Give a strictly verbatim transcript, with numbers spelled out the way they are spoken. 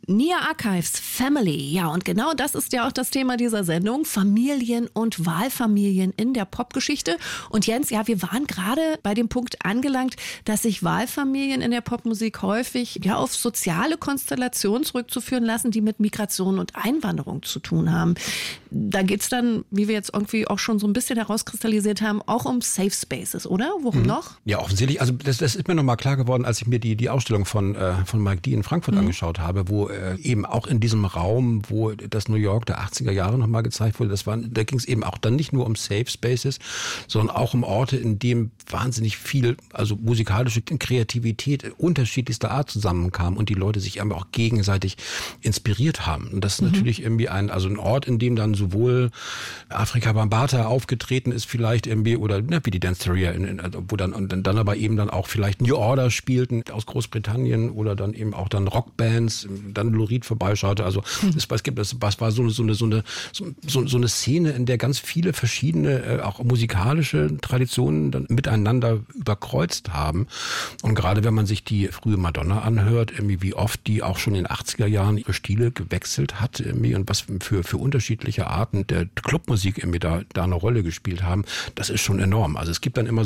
Nia Archives, Family. Ja, und genau das ist ja auch das Thema dieser Sendung. Familien und Wahlfamilien in der Popgeschichte. Und Jens, ja, wir waren gerade bei dem Punkt angelangt, dass sich Wahlfamilien in der Popmusik häufig ja auf soziale Konstellationen zurückzuführen lassen, die mit Migration und Einwanderung zu tun haben. Da geht's dann, wie wir jetzt irgendwie auch schon so ein bisschen herauskristallisiert haben, auch um Safe Spaces, oder? Worum mhm. noch? Ja, offensichtlich. Also das, das ist mir nochmal klar geworden, als ich mir die, die Ausstellung von, äh, von Mike Dee in Frankfurt mhm. angeschaut habe, wo äh, eben auch in diesem Raum, wo das New York der achtziger Jahre nochmal gezeigt wurde, das waren, da ging es eben auch dann nicht nur um Safe Spaces, sondern auch um Orte, in dem wahnsinnig viel, also musikalische Kreativität unterschiedlichster Art zusammenkam und die Leute sich eben auch gegenseitig inspiriert haben. Und das ist mhm. natürlich irgendwie ein, also ein Ort, in dem dann sowohl Afrika Bambaataa aufgetreten ist vielleicht irgendwie oder ne, wie die Dance Terrier, in, in, wo dann und dann aber eben dann auch vielleicht New Order spielten aus Großbritannien oder dann eben auch dann Rockbands, dann Lou Reed vorbeischaute. Also mhm. es, es gibt, es war so eine so eine so eine so, so eine Szene, in der ganz viele verschiedene äh, auch musikalische Traditionen dann miteinander überkreuzt haben. Und gerade wenn man sich die frühe Madonna anhört, irgendwie wie oft die auch schon in den achtziger Jahren ihre Stile gewechselt hat irgendwie und was für für unterschiedliche Arten der Clubmusik irgendwie da da eine Rolle gespielt haben, das ist schon enorm. Also es gibt dann immer